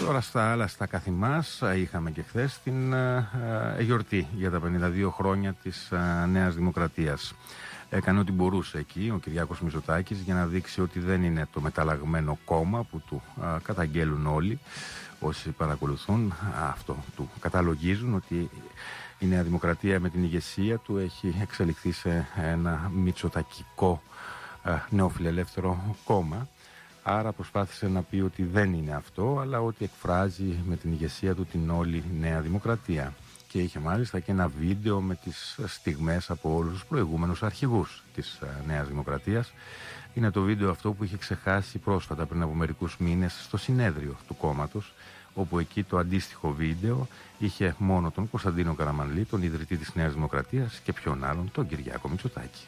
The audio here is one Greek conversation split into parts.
Τώρα στα άλλα, στα καθημάς, είχαμε και χθες την γιορτή για τα 52 χρόνια της Νέας Δημοκρατίας. Έκανε ό,τι μπορούσε εκεί ο Κυριάκος Μητσοτάκης για να δείξει ότι δεν είναι το μεταλλαγμένο κόμμα που του καταγγέλουν όλοι. Όσοι παρακολουθούν αυτό, του καταλογίζουν ότι η Νέα Δημοκρατία με την ηγεσία του έχει εξελιχθεί σε ένα μητσοτακικό νεοφιλελεύθερο κόμμα. Άρα προσπάθησε να πει ότι δεν είναι αυτό, αλλά ότι εκφράζει με την ηγεσία του την όλη Νέα Δημοκρατία. Και είχε μάλιστα και ένα βίντεο με τις στιγμές από όλους τους προηγούμενους αρχηγούς της Νέας Δημοκρατίας. Είναι το βίντεο αυτό που είχε ξεχάσει πρόσφατα πριν από μερικούς μήνες στο συνέδριο του κόμματος, όπου εκεί το αντίστοιχο βίντεο είχε μόνο τον Κωνσταντίνο Καραμανλή, τον ιδρυτή της Νέας Δημοκρατίας, και ποιον άλλον, τον Κυριάκο Μητσοτάκη.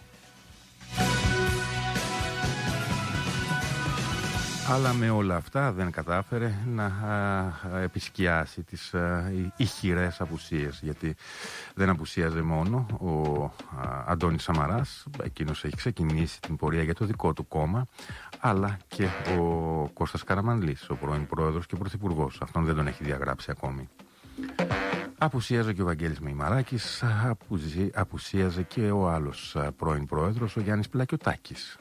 Αλλά με όλα αυτά δεν κατάφερε να επισκιάσει τις ηχηρές απουσίες, γιατί δεν απουσίαζε μόνο ο Αντώνης Σαμαράς, εκείνος έχει ξεκινήσει την πορεία για το δικό του κόμμα, αλλά και ο Κώστας Καραμανλής, ο πρώην πρόεδρος και πρωθυπουργός. Αυτόν δεν τον έχει διαγράψει ακόμη. Απουσίαζε και ο Βαγγέλης Μεϊμαράκης, απουσίαζε και ο άλλος πρώην πρόεδρος, ο Γιάννης Πλακιωτάκης.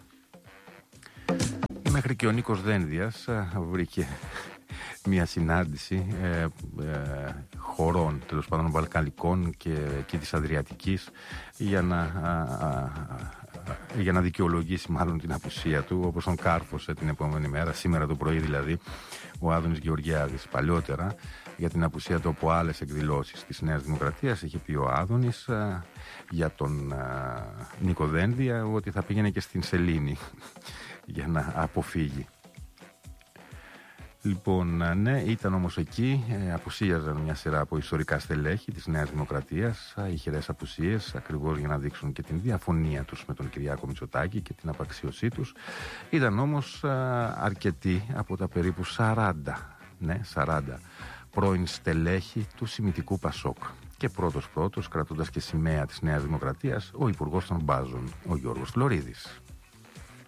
Μέχρι και ο Νίκος Δένδιας βρήκε μια συνάντηση χωρών, τέλος πάντων βαλκανικών και της Αδριατικής, για να δικαιολογήσει μάλλον την απουσία του, όπως τον κάρφωσε την επόμενη μέρα, σήμερα το πρωί δηλαδή, ο Άδωνης Γεωργιάδης. Παλιότερα για την απουσία του από άλλες εκδηλώσεις της Νέας Δημοκρατίας είχε πει ο Άδωνης για τον Νίκο Δένδια ότι θα πήγαινε και στην Σελήνη για να αποφύγει. Λοιπόν, ναι, ήταν όμως εκεί, απουσίαζαν μια σειρά από ιστορικά στελέχη της Νέας Δημοκρατίας, ηχηρές απουσίες, ακριβώς για να δείξουν και την διαφωνία τους με τον Κυριάκο Μητσοτάκη και την απαξίωσή τους. Ήταν όμως αρκετοί από τα περίπου 40 πρώην στελέχη του Σημιτικού Πασόκ. Και πρώτος, κρατώντας και σημαία της Νέας Δημοκρατίας, ο Υπουργός των Μπάζων, ο Γιώργος Φλωρίδης.